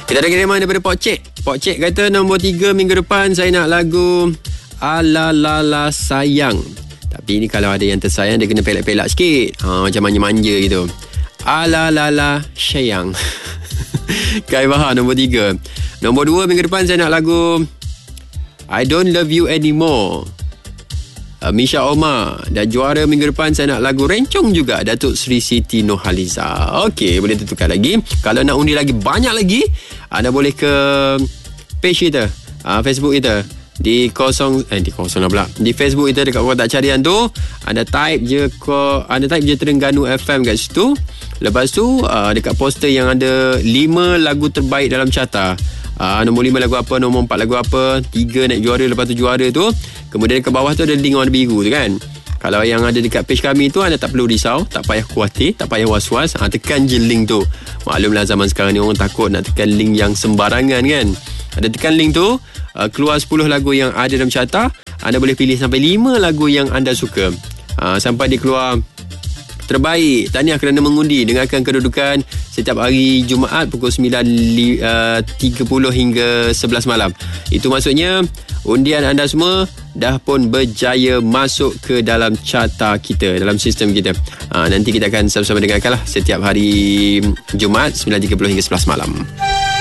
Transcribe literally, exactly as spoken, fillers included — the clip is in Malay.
Kita ada kiriman daripada Pok Cik. Pok Cik kata nombor tiga minggu depan saya nak lagu Ala Lala Sayang. Tapi ni kalau ada yang tersayang dia kena pelak-pelak sikit. Ha, macam manja-manja gitu. Ala Lala Sayang. Kai Bahar nombor tiga. Nombor dua minggu depan saya nak lagu I Don't Love You Anymore. Uh, Misha Omar. Dan juara minggu depan saya nak lagu Rencong juga, Datuk Sri Siti Nurhaliza. Okey, boleh tentukan lagi. Kalau nak undi lagi banyak lagi, anda boleh ke page kita, uh, Facebook kita di kosong eh di kosong pula di Facebook kita dekat kotak carian tu. Anda type je ko, anda type je Terengganu F M kat situ. Lepas tu uh, dekat poster yang ada lima lagu terbaik dalam carta. Uh, nombor lima lagu apa, nombor empat lagu apa, tiga naik juara, lepas tu juara tu. Kemudian ke bawah tu ada link warna biru tu kan. Kalau yang ada dekat page kami tu, anda tak perlu risau, tak payah khawatir, tak payah was-was. Ha, tekan je link tu. Maklumlah zaman sekarang ni orang takut nak tekan link yang sembarangan kan. Ada tekan link tu, uh, keluar sepuluh lagu yang ada dalam carta. Anda boleh pilih sampai lima lagu yang anda suka. Uh, sampai dia keluar terbaik. Tahniah kerana mengundi. Dengarkan kedudukan setiap hari Jumaat pukul sembilan tiga puluh hingga sebelas malam. Itu maksudnya undian anda semua dah pun berjaya masuk ke dalam carta kita, dalam sistem kita. Ha, nanti kita akan sama-sama dengarkanlah setiap hari Jumaat sembilan tiga puluh hingga sebelas malam.